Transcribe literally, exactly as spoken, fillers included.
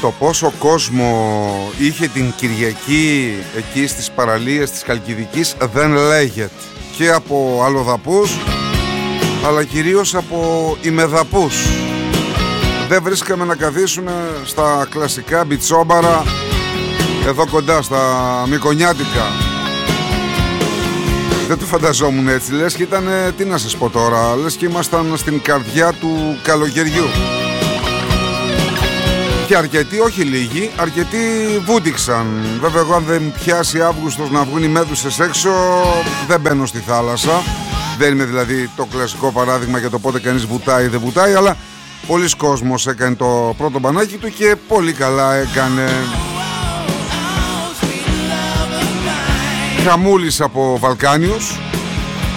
Το πόσο κόσμο είχε την Κυριακή εκεί στις παραλίες της Χαλκιδικής δεν λέγεται. Και από αλλοδαπούς, αλλά κυρίως από ημεδαπούς. Δεν βρίσκαμε να καθίσουμε στα κλασικά μπιτσόμπαρα εδώ κοντά στα Μικονιάτικα. Δεν το φανταζόμουν έτσι. Λες και ήταν, τι να σας πω τώρα, λες και ήμασταν στην καρδιά του καλοκαιριού. Και αρκετοί, όχι λίγοι, αρκετοί βούτυξαν. Βέβαια εγώ αν δεν πιάσει Αύγουστος να βγουν οι μέδουσες έξω, δεν μπαίνω στη θάλασσα. Δεν είμαι δηλαδή το κλασικό παράδειγμα για το πότε κανείς βουτάει ή δεν βουτάει, αλλά πολλοί κόσμος έκανε το πρώτο μπανάκι του και πολύ καλά έκανε. Χαμούλης από Βαλκάνιους.